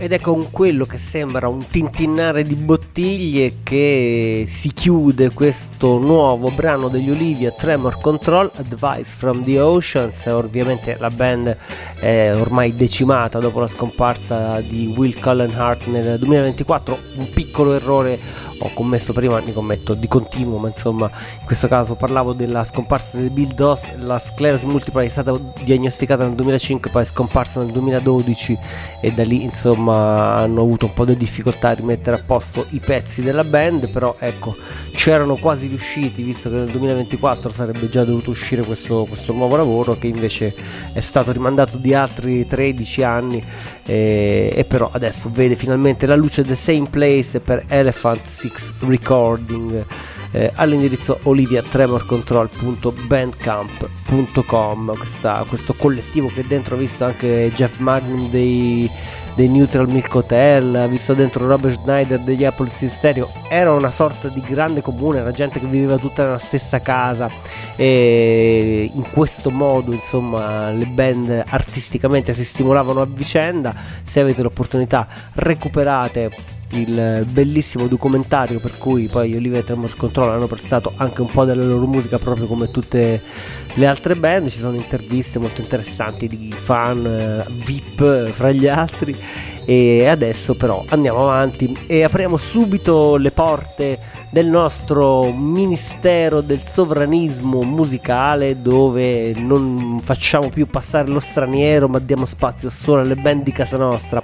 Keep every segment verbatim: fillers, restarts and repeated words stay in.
ed è con quello che sembra un tintinnare di bottiglie che si chiude questo nuovo brano degli Olivia, Tremor Control, Advice from the Oceans. Ovviamente la band è ormai decimata dopo la scomparsa di Will Cullen Hart nel duemilaventiquattro. Un piccolo errore ho commesso prima, ne commetto di continuo, ma insomma in questo caso parlavo della scomparsa di Bill Doss. La sclerosi multipla è stata diagnosticata nel duemilacinque, poi è scomparsa nel duemiladodici e da lì insomma hanno avuto un po' di difficoltà a rimettere a posto i pezzi della band, però ecco, c'erano quasi riusciti, visto che nel duemilaventiquattro sarebbe già dovuto uscire questo, questo nuovo lavoro, che invece è stato rimandato di altri tredici anni, e, e però adesso vede finalmente la luce. The Same Place per Elephant Six Recording, eh, all'indirizzo olivia tremor control punto bandcamp punto com. Questa, questo collettivo che dentro ha visto anche Jeff Magnum dei, dei Neutral Milk Hotel, ha visto dentro Robert Schneider degli Apple Stereo. Era una sorta di grande comune, era gente che viveva tutta nella stessa casa, e in questo modo insomma le band artisticamente si stimolavano a vicenda. Se avete l'opportunità, recuperate il bellissimo documentario per cui poi gli Olivia Tremor Control hanno prestato anche un po' della loro musica, proprio come tutte le altre band. Ci sono interviste molto interessanti di fan, eh, V I P fra gli altri. E adesso però andiamo avanti e apriamo subito le porte del nostro Ministero del Sovranismo Musicale, dove non facciamo più passare lo straniero ma diamo spazio solo alle band di casa nostra.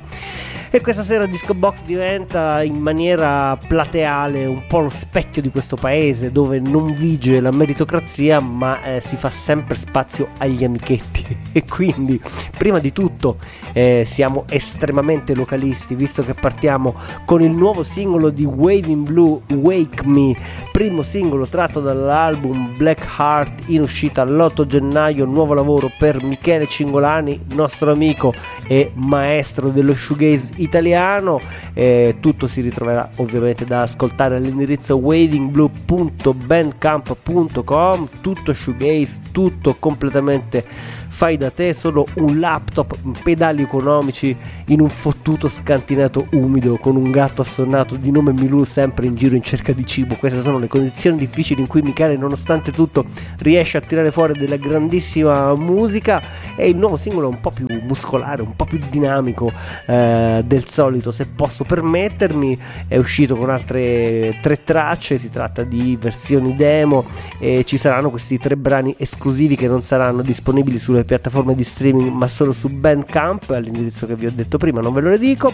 E questa sera Disco Box diventa in maniera plateale un po' lo specchio di questo paese, dove non vige la meritocrazia ma eh, si fa sempre spazio agli amichetti. E quindi prima di tutto eh, siamo estremamente localisti, visto che partiamo con il nuovo singolo di Waving Blue, Wake Me, primo singolo tratto dall'album Black Heart, in uscita l'otto gennaio, nuovo lavoro per Michele Cingolani, nostro amico e maestro dello shoegaze italiano. Eh, tutto si ritroverà ovviamente da ascoltare all'indirizzo waving blue punto bandcamp punto com. Tutto shoegaze, tutto completamente fai da te, solo un laptop, pedali economici in un fottuto scantinato umido con un gatto assonnato di nome Milù sempre in giro in cerca di cibo. Queste sono le condizioni difficili in cui Michele, nonostante tutto, riesce a tirare fuori della grandissima musica. E il nuovo singolo è un po' più muscolare, un po' più dinamico eh, del solito, se posso permettermi. È uscito con altre tre tracce, si tratta di versioni demo, e ci saranno questi tre brani esclusivi che non saranno disponibili sulle piattaforme di streaming ma solo su Bandcamp, all'indirizzo che vi ho detto prima, non ve lo ridico.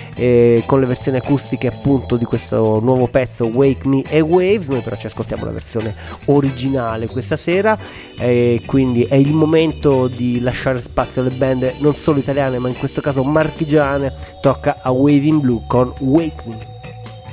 E con le versioni acustiche appunto di questo nuovo pezzo Wake Me e Waves. Noi però ci ascoltiamo la versione originale questa sera, e quindi è il momento di lasciare spazio alle band non solo italiane ma in questo caso marchigiane. Tocca a Waving Blue con Wake Me.